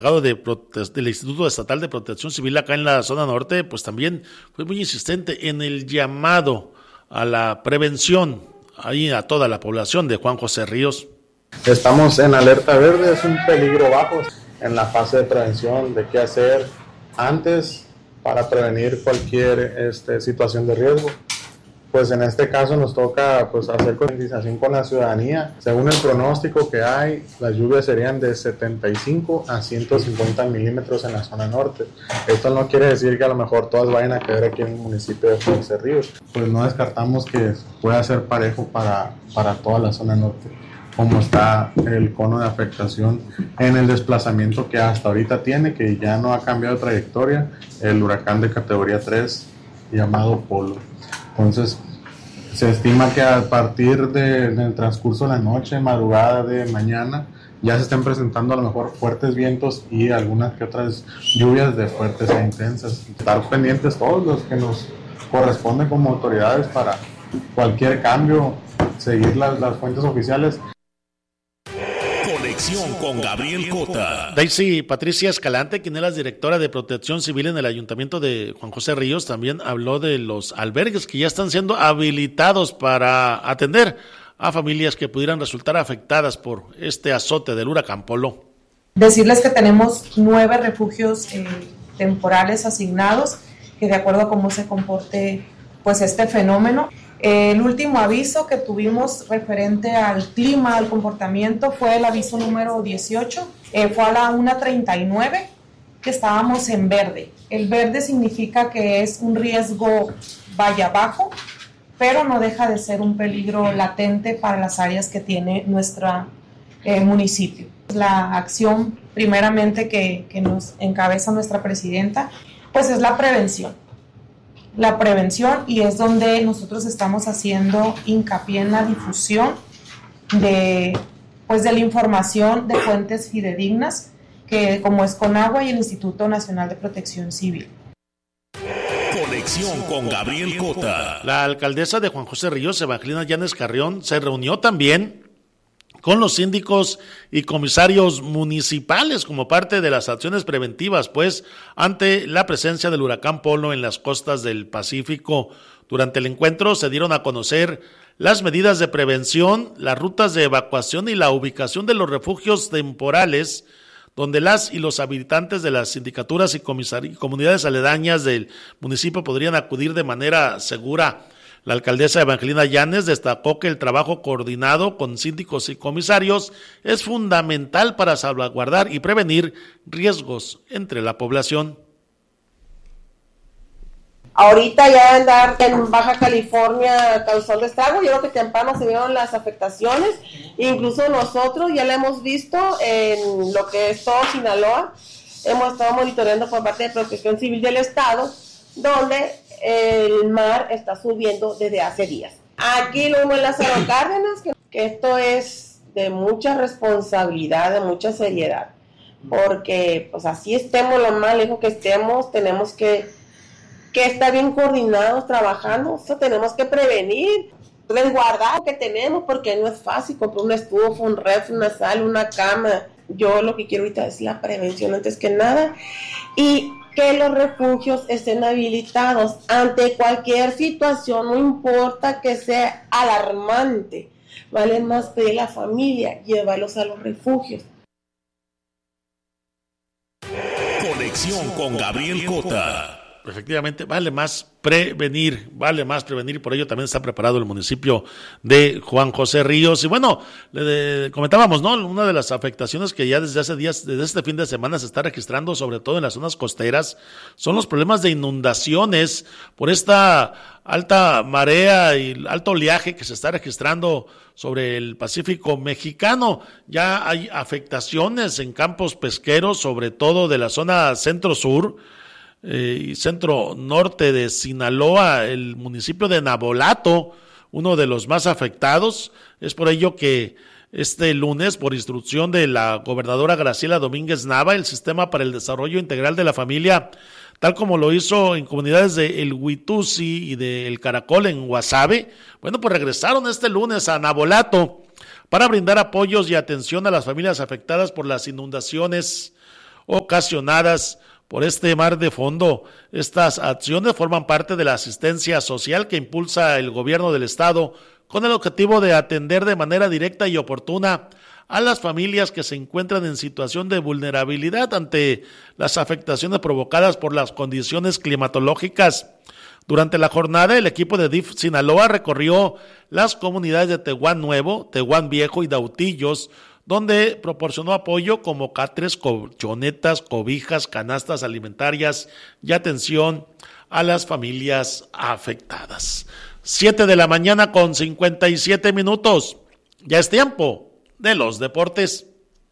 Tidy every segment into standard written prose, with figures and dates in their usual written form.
del Instituto Estatal de Protección Civil acá en la zona norte, pues también fue muy insistente en el llamado a la prevención ahí a toda la población de Juan José Ríos. Estamos en alerta verde, es un peligro bajo en la fase de prevención de qué hacer antes para prevenir cualquier situación de riesgo. Pues en este caso nos toca pues hacer concientización con la ciudadanía. Según el pronóstico que hay, las lluvias serían de 75 a 150 milímetros en la zona norte. Esto no quiere decir que a lo mejor todas vayan a caer aquí en el municipio de Juan José Ríos. Pues no descartamos que pueda ser parejo para toda la zona norte, como está el cono de afectación en el desplazamiento que hasta ahorita tiene, que ya no ha cambiado de trayectoria, el huracán de categoría 3 llamado Polo. Entonces, se estima que a partir del transcurso de la noche, madrugada de mañana, ya se estén presentando a lo mejor fuertes vientos y algunas que otras lluvias de fuertes e intensas. Estar pendientes todos los que nos corresponden como autoridades para cualquier cambio, seguir las fuentes oficiales. Conexión con Gabriel Cota. Daisy Patricia Escalante, quien es la directora de Protección Civil en el Ayuntamiento de Juan José Ríos, también habló de los albergues que ya están siendo habilitados para atender a familias que pudieran resultar afectadas por este azote del huracán Polo. Decirles que tenemos 9 refugios temporales asignados, que de acuerdo a cómo se comporte pues este fenómeno. El último aviso que tuvimos referente al clima, al comportamiento, fue el aviso número 18, fue a la 1:39 que estábamos en verde. El verde significa que es un riesgo vaya bajo, pero no deja de ser un peligro latente para las áreas que tiene nuestro municipio. La acción primeramente que nos encabeza nuestra presidenta, pues es la prevención. La prevención, y es donde nosotros estamos haciendo hincapié en la difusión de la información de fuentes fidedignas, que como es Conagua y el Instituto Nacional de Protección Civil. Conexión con Gabriel Cota. La alcaldesa de Juan José Ríos, Evangelina Llanes Carrión, se reunió también con los síndicos y comisarios municipales como parte de las acciones preventivas, pues, ante la presencia del huracán Polo en las costas del Pacífico. Durante el encuentro se dieron a conocer las medidas de prevención, las rutas de evacuación y la ubicación de los refugios temporales, donde las y los habitantes de las sindicaturas y comunidades aledañas del municipio podrían acudir de manera segura. La alcaldesa Evangelina Llanes destacó que el trabajo coordinado con síndicos y comisarios es fundamental para salvaguardar y prevenir riesgos entre la población. Ahorita ya andar en Baja California causando estragos, yo creo que temprano se vieron las afectaciones, incluso nosotros ya la hemos visto en lo que es todo Sinaloa, hemos estado monitoreando por parte de Protección Civil del Estado, donde el mar está subiendo desde hace días. Aquí lo vemos en Lázaro Cárdenas, que esto es de mucha responsabilidad, de mucha seriedad, porque pues así estemos lo más lejos que estemos, tenemos que estar bien coordinados, trabajando, eso tenemos que prevenir, resguardar lo que tenemos, porque no es fácil comprar una estufa, un refri, una sala, una cama. Yo lo que quiero ahorita es la prevención antes que nada, y que los refugios estén habilitados ante cualquier situación, no importa que sea alarmante, vale más pedir a la familia, llevarlos a los refugios. Conexión con Gabriel Cota. Efectivamente, vale más prevenir, por ello también está preparado el municipio de Juan José Ríos. Y bueno, comentábamos, ¿no? Una de las afectaciones que ya desde hace días, desde este fin de semana se está registrando, sobre todo en las zonas costeras, son los problemas de inundaciones por esta alta marea y alto oleaje que se está registrando sobre el Pacífico mexicano. Ya hay afectaciones en campos pesqueros, sobre todo de la zona centro-sur, y centro norte de Sinaloa, el municipio de Navolato, uno de los más afectados. Es por ello que este lunes, por instrucción de la gobernadora Graciela Domínguez Nava, el Sistema para el Desarrollo Integral de la Familia, tal como lo hizo en comunidades de El Huitusi y de El Caracol en Guasave, bueno, pues regresaron este lunes a Navolato para brindar apoyos y atención a las familias afectadas por las inundaciones ocasionadas por este mar de fondo. Estas acciones forman parte de la asistencia social que impulsa el gobierno del estado con el objetivo de atender de manera directa y oportuna a las familias que se encuentran en situación de vulnerabilidad ante las afectaciones provocadas por las condiciones climatológicas. Durante la jornada, el equipo de DIF Sinaloa recorrió las comunidades de Tehuán Nuevo, Tehuán Viejo y Dautillos, donde proporcionó apoyo como catres, colchonetas, cobijas, canastas alimentarias y atención a las familias afectadas. 7:57 a.m. Ya es tiempo de los deportes.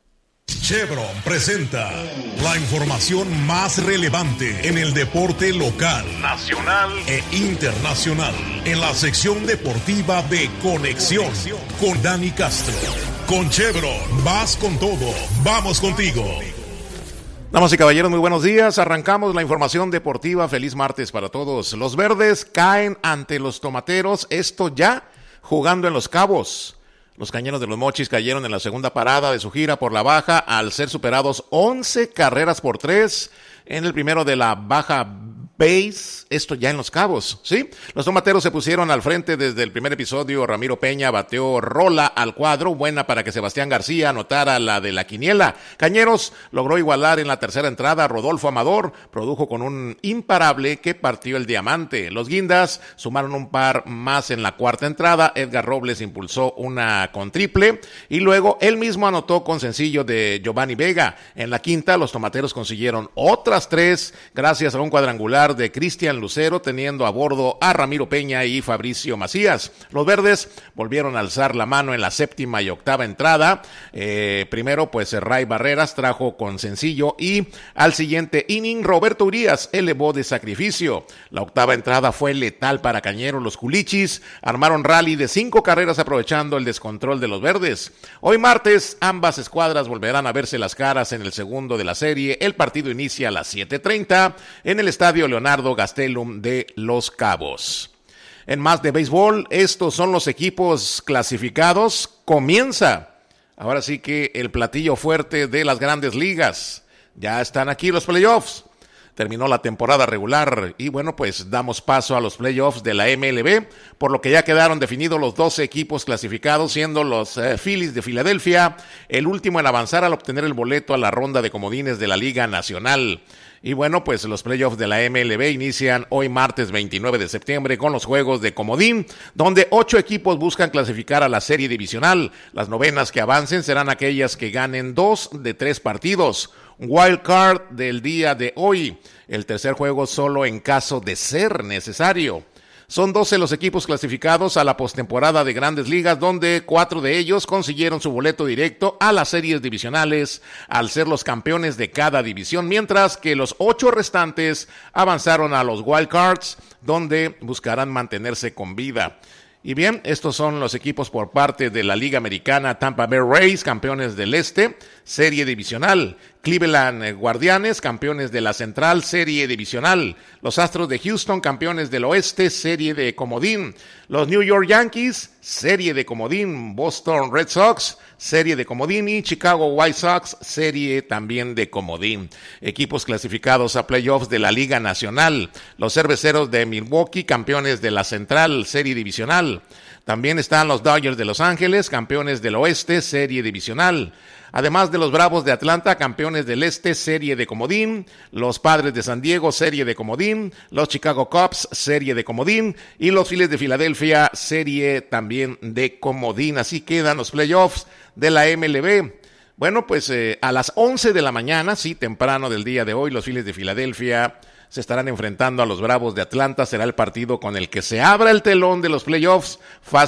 Chevron presenta la información más relevante en el deporte local, nacional e internacional, en la sección deportiva de Conexión con Dani Castro. Con Chevron, vas con todo, vamos contigo. Damas y caballeros, muy buenos días. Arrancamos la información deportiva. Feliz martes para todos. Los verdes caen ante los tomateros, esto ya jugando en Los Cabos. Los cañeros de los Mochis cayeron en la segunda parada de su gira por la baja al ser superados 11 carreras por 3 en el primero de la baja base, esto ya en Los Cabos, ¿sí? Los tomateros se pusieron al frente desde el primer episodio. Ramiro Peña bateó rola al cuadro, buena para que Sebastián García anotara la de la quiniela. Cañeros logró igualar en la tercera entrada. Rodolfo Amador produjo con un imparable que partió el diamante. Los Guindas sumaron un par más en la cuarta entrada. Edgar Robles impulsó una con triple y luego él mismo anotó con sencillo de Giovanni Vega. En la quinta, los tomateros consiguieron otras 3 gracias a un cuadrangular de Cristian Lucero, teniendo a bordo a Ramiro Peña y Fabricio Macías. Los verdes volvieron a alzar la mano en la séptima y octava entrada. Primero, pues Ray Barreras trajo con sencillo y al siguiente inning Roberto Urias elevó de sacrificio. La octava entrada fue letal para Cañeros. Los Culichis armaron rally de 5 carreras aprovechando el descontrol de los verdes. Hoy martes, ambas escuadras volverán a verse las caras en el segundo de la serie. El partido inicia a las 7:30 en el estadio Leonardo Gastelum de Los Cabos. En más de béisbol, estos son los equipos clasificados. Comienza ahora sí que el platillo fuerte de las grandes ligas. Ya están aquí los playoffs. Terminó la temporada regular y bueno, pues damos paso a los playoffs de la MLB, por lo que ya quedaron definidos los 12 equipos clasificados, siendo los Phillies de Filadelfia el último en avanzar al obtener el boleto a la ronda de comodines de la Liga Nacional. Y bueno, pues los playoffs de la MLB inician hoy martes 29 de septiembre con los juegos de comodín, donde 8 equipos buscan clasificar a la serie divisional. Las novenas que avancen serán aquellas que ganen 2 de 3 partidos. Wild card del día de hoy. El tercer juego solo en caso de ser necesario. Son 12 los equipos clasificados a la postemporada de Grandes Ligas, donde 4 de ellos consiguieron su boleto directo a las series divisionales al ser los campeones de cada división, mientras que los 8 restantes avanzaron a los Wild Cards, donde buscarán mantenerse con vida. Y bien, estos son los equipos por parte de la Liga Americana. Tampa Bay Rays, campeones del Este, serie divisional. Cleveland Guardianes, campeones de la Central, serie divisional. Los Astros de Houston, campeones del Oeste, serie de comodín. Los New York Yankees, serie de comodín. Boston Red Sox, serie de comodín. Y Chicago White Sox, serie también de comodín. Equipos clasificados a playoffs de la Liga Nacional. Los Cerveceros de Milwaukee, campeones de la Central, serie divisional. También están los Dodgers de Los Ángeles, campeones del Oeste, serie divisional. Además de los Bravos de Atlanta, campeones del Este, serie de comodín. Los Padres de San Diego, serie de comodín. Los Chicago Cubs, serie de comodín. Y los Phillies de Filadelfia, serie también de comodín. Así quedan los playoffs de la MLB. Bueno, pues a las 11 de la mañana, sí, temprano del día de hoy, los Phillies de Filadelfia se estarán enfrentando a los Bravos de Atlanta. Será el partido con el que se abra el telón de los playoffs,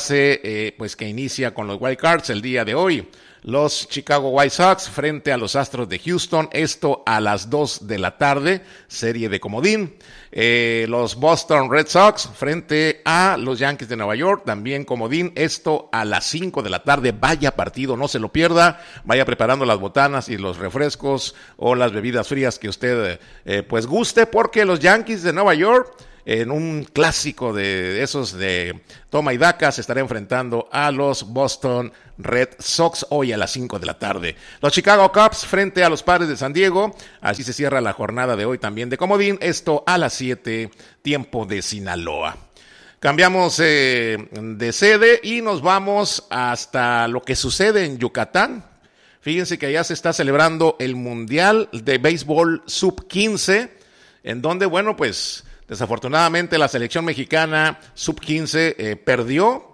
fase pues que inicia con los Wild Cards el día de hoy. Los Chicago White Sox frente a los Astros de Houston, esto a las 2 de la tarde, serie de comodín. Los Boston Red Sox frente a los Yankees de Nueva York, también comodín, esto a las 5 de la tarde. Vaya partido, no se lo pierda, vaya preparando las botanas y los refrescos o las bebidas frías que usted pues guste, porque los Yankees de Nueva York en un clásico de esos de toma y daca, se estará enfrentando a los Boston Red Sox hoy a las 5 de la tarde. Los Chicago Cubs frente a los Padres de San Diego. Así se cierra la jornada de hoy también de comodín. Esto a las 7, tiempo de Sinaloa. Cambiamos de sede y nos vamos hasta lo que sucede en Yucatán. Fíjense que allá se está celebrando el Mundial de Béisbol Sub-15, en donde, bueno, pues desafortunadamente la selección mexicana Sub-15 perdió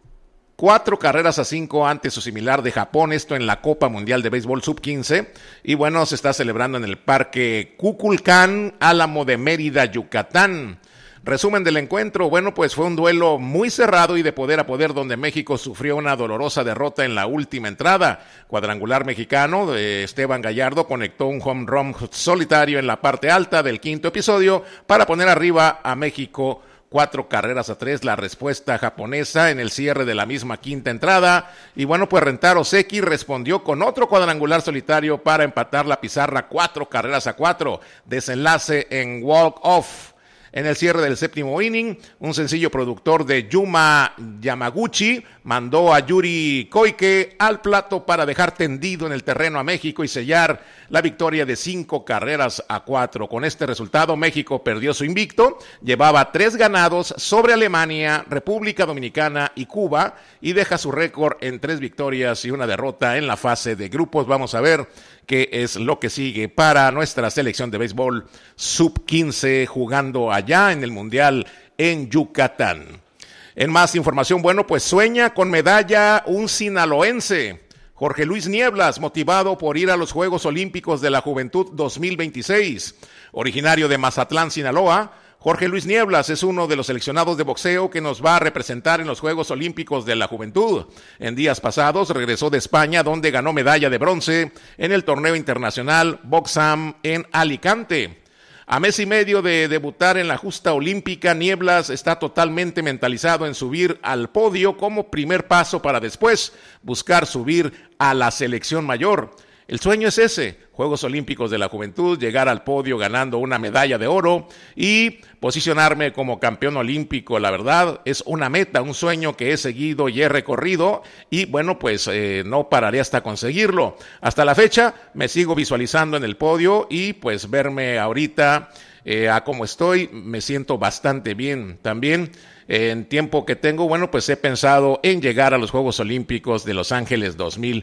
4-5 ante su similar de Japón, esto en la Copa Mundial de Béisbol Sub-15, y bueno, se está celebrando en el Parque Kukulcán, Álamo de Mérida, Yucatán. Resumen del encuentro, bueno, pues fue un duelo muy cerrado y de poder a poder donde México sufrió una dolorosa derrota en la última entrada. Cuadrangular mexicano de Esteban Gallardo conectó un home run solitario en la parte alta del quinto episodio para poner arriba a México 4-3, la respuesta japonesa en el cierre de la misma quinta entrada. Y bueno, pues Rentaro Seki respondió con otro cuadrangular solitario para empatar la pizarra 4-4, desenlace en walk-off. En el cierre del séptimo inning, un sencillo productor de Yuma Yamaguchi mandó a Yuri Koike al plato para dejar tendido en el terreno a México y sellar la victoria de 5-4. Con este resultado, México perdió su invicto, llevaba 3 ganados sobre Alemania, República Dominicana y Cuba y deja su récord en 3 victorias y 1 derrota en la fase de grupos. Vamos a ver qué es lo que sigue para nuestra selección de béisbol sub-15 jugando allá en el Mundial en Yucatán. En más información, bueno, pues sueña con medalla un sinaloense, Jorge Luis Nieblas, motivado por ir a los Juegos Olímpicos de la Juventud 2026. Originario de Mazatlán, Sinaloa, Jorge Luis Nieblas es uno de los seleccionados de boxeo que nos va a representar en los Juegos Olímpicos de la Juventud. En días pasados regresó de España, donde ganó medalla de bronce en el torneo internacional Boxam en Alicante. A mes y medio de debutar en la justa olímpica, Nieblas está totalmente mentalizado en subir al podio como primer paso para después buscar subir a la selección mayor. El sueño es ese, Juegos Olímpicos de la Juventud, llegar al podio ganando una medalla de oro y posicionarme como campeón olímpico. La verdad es una meta, un sueño que he seguido y he recorrido y bueno, pues no pararé hasta conseguirlo. Hasta la fecha me sigo visualizando en el podio y pues verme ahorita a cómo estoy, me siento bastante bien también. En tiempo que tengo, bueno, pues he pensado en llegar a los Juegos Olímpicos de Los Ángeles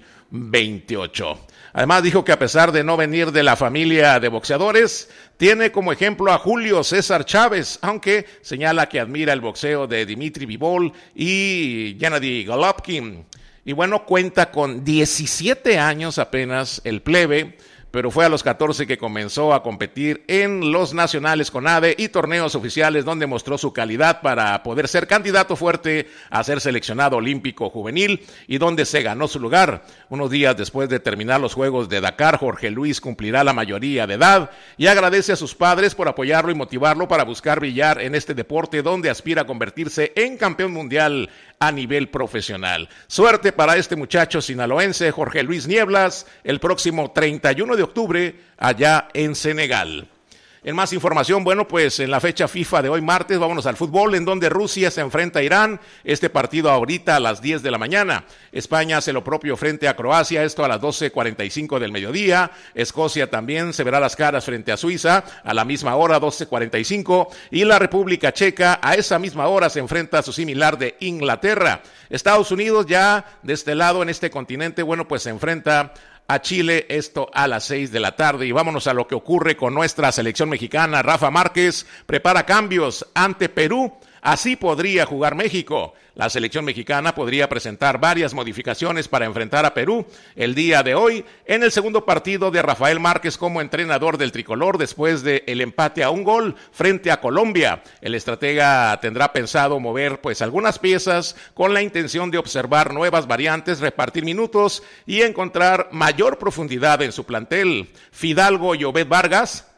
2028. Además dijo que a pesar de no venir de la familia de boxeadores, tiene como ejemplo a Julio César Chávez, aunque señala que admira el boxeo de Dmitry Bivol y Gennady Golovkin. Y bueno, cuenta con 17 años apenas el plebe, pero fue a los 14 que comenzó a competir en los nacionales CONADE y torneos oficiales donde mostró su calidad para poder ser candidato fuerte a ser seleccionado olímpico juvenil y donde se ganó su lugar. Unos días después de terminar los Juegos de Dakar, Jorge Luis cumplirá la mayoría de edad y agradece a sus padres por apoyarlo y motivarlo para buscar brillar en este deporte donde aspira a convertirse en campeón mundial a nivel profesional. Suerte para este muchacho sinaloense, Jorge Luis Nieblas, el próximo 31 de octubre allá en Senegal. En más información, bueno, pues en la fecha FIFA de hoy martes, vámonos al fútbol, en donde Rusia se enfrenta a Irán, este partido ahorita a las 10 de la mañana. España hace lo propio frente a Croacia, esto a las 12:45 del mediodía. Escocia también se verá las caras frente a Suiza a la misma hora, 12:45. Y la República Checa a esa misma hora se enfrenta a su similar de Inglaterra. Estados Unidos ya de este lado en este continente, bueno, pues se enfrenta a Chile, esto a las 6 de la tarde. Y vámonos a lo que ocurre con nuestra selección mexicana. Rafa Márquez prepara cambios ante Perú. Así podría jugar México. La selección mexicana podría presentar varias modificaciones para enfrentar a Perú el día de hoy en el segundo partido de Rafael Márquez como entrenador del tricolor después del empate a 1 gol frente a Colombia. El estratega tendrá pensado mover pues algunas piezas con la intención de observar nuevas variantes, repartir minutos y encontrar mayor profundidad en su plantel. Fidalgo y Obed Vargas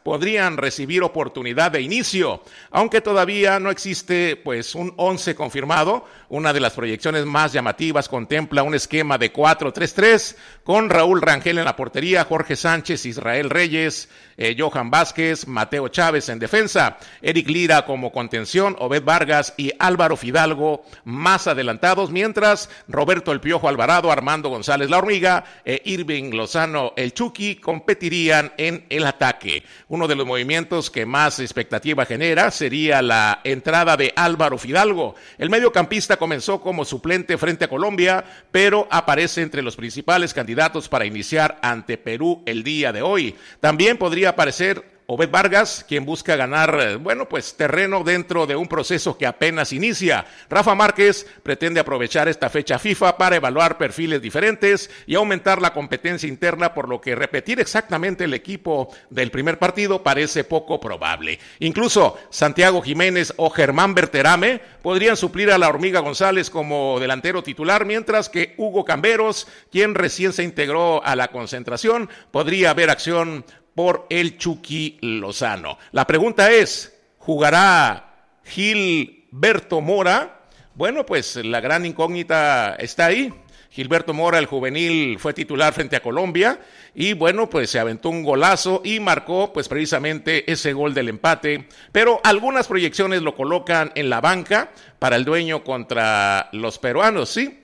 podrían recibir oportunidad de inicio, aunque todavía no existe pues un 11 confirmado. Una de las proyecciones más llamativas contempla un esquema de 4-3-3 con Raúl Rangel en la portería, Jorge Sánchez, Israel Reyes, Johan Vázquez, Mateo Chávez en defensa, Eric Lira como contención, Obed Vargas y Álvaro Fidalgo más adelantados, mientras Roberto El Piojo Alvarado, Armando González La Hormiga e Irving Lozano El Chucky competirían en el ataque. Uno de los movimientos que más expectativa genera sería la entrada de Álvaro Fidalgo. El mediocampista comenzó como suplente frente a Colombia, pero aparece entre los principales candidatos para iniciar ante Perú el día de hoy. También podría aparecer Obed Vargas, quien busca ganar, terreno dentro de un proceso que apenas inicia. Rafa Márquez pretende aprovechar esta fecha FIFA para evaluar perfiles diferentes y aumentar la competencia interna, por lo que repetir exactamente el equipo del primer partido parece poco probable. Incluso Santiago Jiménez o Germán Berterame podrían suplir a La Hormiga González como delantero titular, mientras que Hugo Camberos, quien recién se integró a la concentración, podría ver acción por el Chucky Lozano. La pregunta es, ¿jugará Gilberto Mora? Bueno, pues la gran incógnita está ahí. Gilberto Mora, el juvenil, fue titular frente a Colombia y se aventó un golazo y marcó precisamente ese gol del empate, pero algunas proyecciones lo colocan en la banca para el dueño contra los peruanos, ¿sí?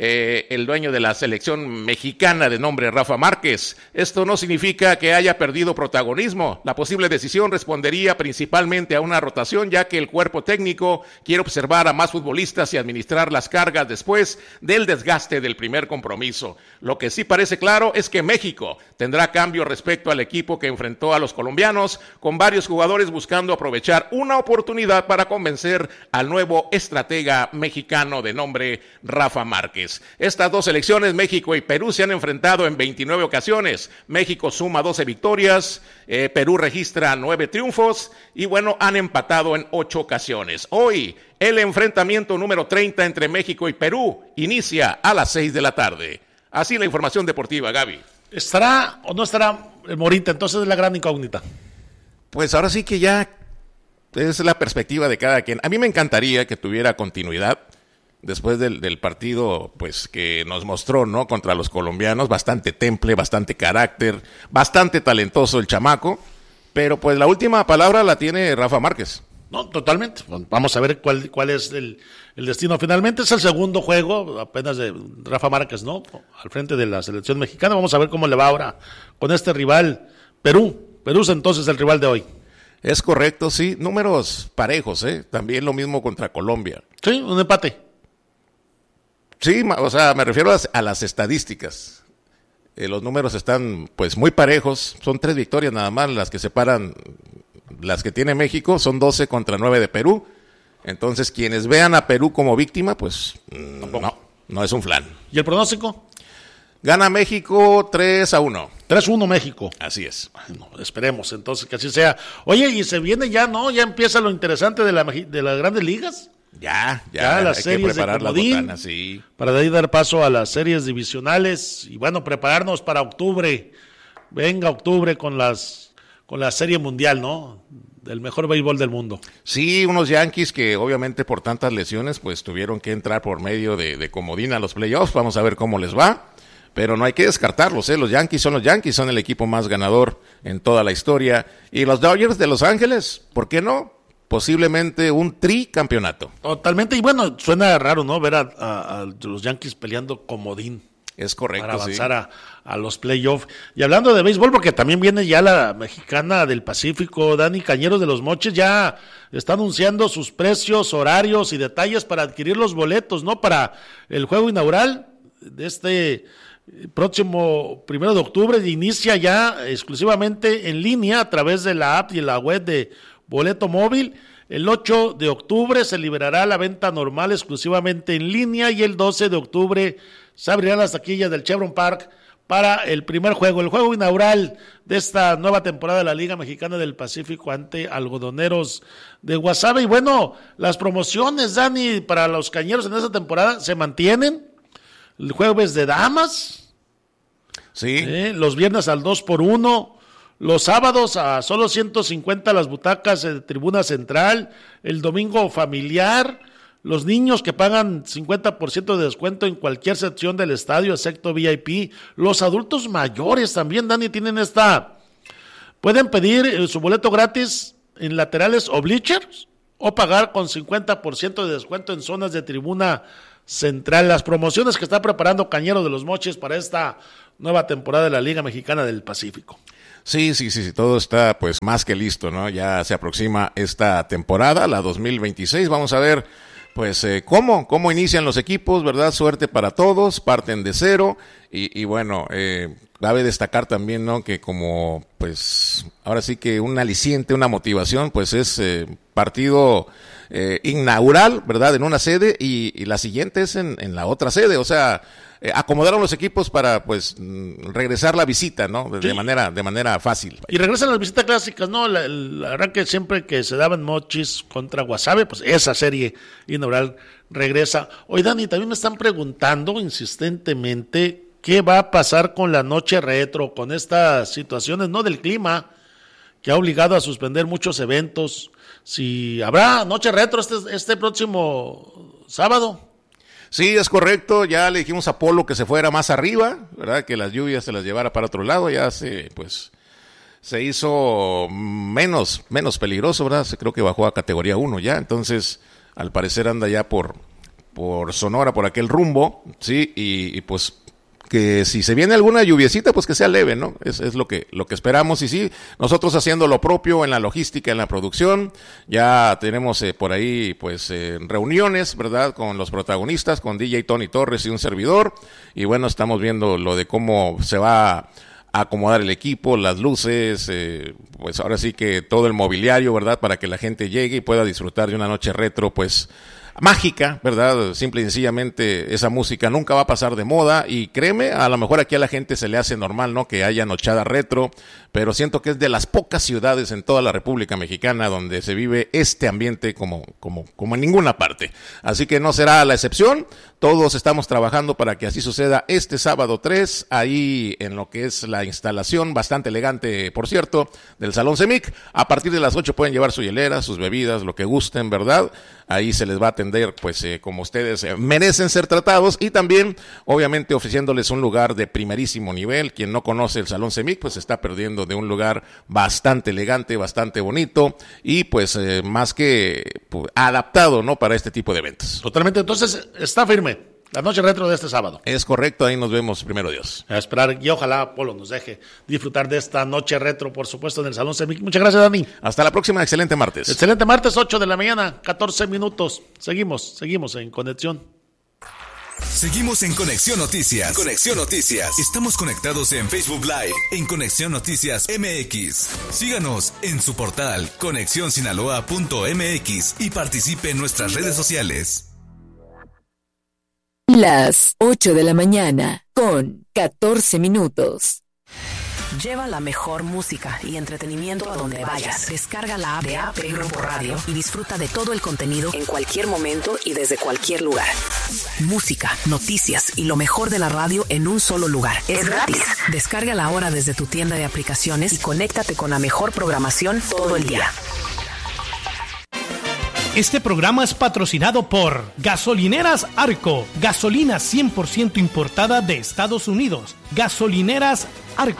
El dueño de la selección mexicana de nombre Rafa Márquez. Esto no significa que haya perdido protagonismo. La posible decisión respondería principalmente a una rotación, ya que el cuerpo técnico quiere observar a más futbolistas y administrar las cargas después del desgaste del primer compromiso. Lo que sí parece claro es que México tendrá cambio respecto al equipo que enfrentó a los colombianos, con varios jugadores buscando aprovechar una oportunidad para convencer al nuevo estratega mexicano de nombre Rafa Márquez. Estas dos selecciones, México y Perú, se han enfrentado en 29 ocasiones. México suma 12 victorias, Perú registra 9 triunfos y han empatado en 8 ocasiones. Hoy, el enfrentamiento número 30 entre México y Perú inicia a las 6 de la tarde. Así la información deportiva, Gaby. ¿Estará o no estará el Morita? Entonces es la gran incógnita. Pues ahora sí que ya es la perspectiva de cada quien. A mí me encantaría que tuviera continuidad después del partido que nos mostró, ¿no?, contra los colombianos. Bastante temple, bastante carácter, bastante talentoso el chamaco, pero la última palabra la tiene Rafa Márquez. No, totalmente. Vamos a ver cuál es el destino. Finalmente es el segundo juego apenas de Rafa Márquez, ¿no?, al frente de la selección mexicana. Vamos a ver cómo le va ahora con este rival, Perú. Perú es entonces el rival de hoy. Es correcto, sí. Números parejos, también lo mismo contra Colombia. Sí, un empate. Sí, me refiero a las estadísticas. Los números están muy parejos. Son 3 victorias nada más las que separan, las que tiene México. Son 12 contra 9 de Perú. Entonces, quienes vean a Perú como víctima, no es un flan. ¿Y el pronóstico? Gana México 3-1. 3-1 México. Así es. Bueno, esperemos entonces que así sea. Oye, y se viene ya, ¿no? Ya empieza lo interesante de las grandes ligas. Ya las hay series que preparar de las comodín, botanas, sí. Para de ahí dar paso a las series divisionales y prepararnos para octubre. Venga octubre con la serie mundial, ¿no?, del mejor béisbol del mundo. Sí, unos Yankees que obviamente por tantas lesiones tuvieron que entrar por medio de comodín a los playoffs. Vamos a ver cómo les va, pero no hay que descartarlos, Los Yankees son el equipo más ganador en toda la historia. Y los Dodgers de Los Ángeles, ¿por qué no? Posiblemente un tricampeonato. Totalmente, y suena raro, ¿no?, ver a los Yankees peleando comodín. Es correcto, para avanzar a los playoffs. Y hablando de béisbol, porque también viene ya la mexicana del Pacífico, Dani, Cañeros de los Mochis ya está anunciando sus precios, horarios y detalles para adquirir los boletos, ¿no?, para el juego inaugural de este próximo 1 de octubre. Inicia ya exclusivamente en línea a través de la app y la web de Boleto Móvil. El 8 de octubre se liberará la venta normal exclusivamente en línea y el 12 de octubre se abrirán las taquillas del Chevron Park para el primer juego, el juego inaugural de esta nueva temporada de la Liga Mexicana del Pacífico ante Algodoneros de Guasave. Y las promociones, Dani, para los Cañeros en esta temporada se mantienen. El jueves de damas, sí, los viernes al 2x1, Los sábados a solo 150 las butacas de tribuna central, el domingo familiar, los niños que pagan 50% de descuento en cualquier sección del estadio, excepto VIP, los adultos mayores también, Dani, tienen pueden pedir su boleto gratis en laterales o bleachers, o pagar con 50% de descuento en zonas de tribuna central. Las promociones que está preparando Cañero de los Mochis para esta nueva temporada de la Liga Mexicana del Pacífico. Sí, todo está pues más que listo, ¿no? Ya se aproxima esta temporada, la 2026, vamos a ver pues cómo inician los equipos, ¿verdad? Suerte para todos, parten de cero y bueno, cabe destacar también, ¿no? Que como pues ahora sí que un aliciente, una motivación, pues es partido inaugural, ¿verdad? En una sede y la siguiente es en la otra sede, o sea, acomodaron los equipos para pues regresar la visita, ¿no? De manera fácil. Y regresan las visitas clásicas, ¿no? La verdad que siempre que se daban Mochis contra Guasave, pues esa serie inaugural regresa. Oye, Dani, también me están preguntando insistentemente qué va a pasar con la noche retro, con estas situaciones, ¿no? Del clima, que ha obligado a suspender muchos eventos. Si habrá noche retro este próximo sábado. Sí, es correcto, ya le dijimos a Polo que se fuera más arriba, ¿verdad? Que las lluvias se las llevara para otro lado, ya se hizo menos peligroso, ¿verdad? Creo que bajó a categoría 1 ya, entonces al parecer anda ya por Sonora, por aquel rumbo, sí, y pues que si se viene alguna lluviecita, pues que sea leve, ¿no? Es lo que esperamos. Y sí, nosotros haciendo lo propio en la logística, en la producción, ya tenemos por ahí, pues, reuniones, ¿verdad? Con los protagonistas, con DJ Tony Torres y un servidor. Y bueno, estamos viendo lo de cómo se va a acomodar el equipo, las luces, pues ahora sí que todo el mobiliario, ¿verdad? Para que la gente llegue y pueda disfrutar de una noche retro, pues, mágica, ¿verdad? Simple y sencillamente esa música nunca va a pasar de moda y créeme, a lo mejor aquí a la gente se le hace normal, ¿no? Que haya nochada retro, pero siento que es de las pocas ciudades en toda la República Mexicana donde se vive este ambiente como en ninguna parte. Así que no será la excepción, todos estamos trabajando para que así suceda este sábado 3, ahí en lo que es la instalación, bastante elegante, por cierto, del Salón CEMIC. A partir de las 8 pueden llevar su hielera, sus bebidas, lo que gusten, ¿verdad? Ahí se les va a atender, pues, como ustedes merecen ser tratados y también, obviamente, ofreciéndoles un lugar de primerísimo nivel. Quien no conoce el Salón CEMIC, pues, está perdiendo de un lugar bastante elegante, bastante bonito y, pues, más que adaptado, ¿no? Para este tipo de eventos. Totalmente, entonces, está firme la noche retro de este sábado. Es correcto, ahí nos vemos, primero Dios. A esperar, y ojalá Polo nos deje disfrutar de esta noche retro, por supuesto, en el Salón CEMIC. Muchas gracias, Dani. Hasta la próxima, excelente martes. Excelente martes, 8 de la mañana, 14 minutos. Seguimos en conexión. Seguimos en Conexión Noticias. Conexión Noticias. Estamos conectados en Facebook Live, en Conexión Noticias MX. Síganos en su portal conexionsinaloa.mx y participe en nuestras redes sociales. Las 8 de la mañana con 14 minutos. Lleva la mejor música y entretenimiento a donde vayas. Descarga la app de AP Grupo Radio y disfruta de todo el contenido en cualquier momento y desde cualquier lugar. Música, noticias y lo mejor de la radio en un solo lugar. Es gratis. Descárgala ahora desde tu tienda de aplicaciones y conéctate con la mejor programación todo el día. Este programa es patrocinado por Gasolineras Arco, gasolina 100% importada de Estados Unidos. Gasolineras Arco.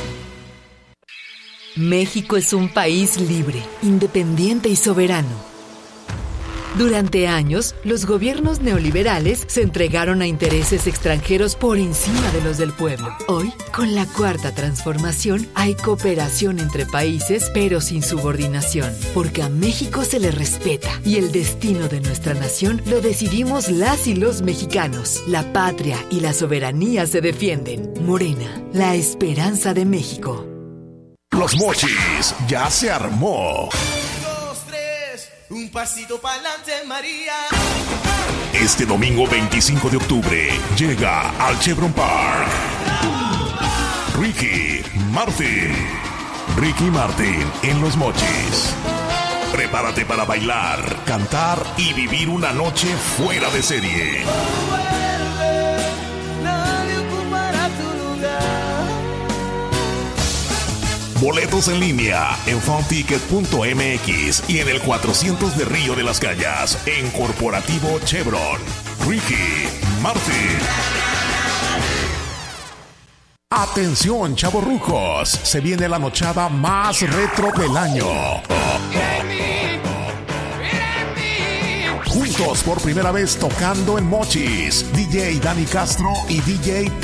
México es un país libre, independiente y soberano. Durante años, los gobiernos neoliberales se entregaron a intereses extranjeros por encima de los del pueblo. Hoy, con la Cuarta Transformación, hay cooperación entre países, pero sin subordinación, porque a México se le respeta y el destino de nuestra nación lo decidimos las y los mexicanos. La patria y la soberanía se defienden. Morena, la esperanza de México. Los Mochis ya se armó. Un pasito para adelante, María. Este domingo 25 de octubre llega al Chevron Park Ricky Martin en Los Mochis. Prepárate para bailar, cantar y vivir una noche fuera de serie. Boletos en línea en funticket.mx y en el 400 de Río de las Calles en Corporativo Chevron. Ricky Martin. Atención, chavorrucos, se viene la nochada más retro del año. Juntos por primera vez tocando en Mochis, DJ Dani Castro y DJ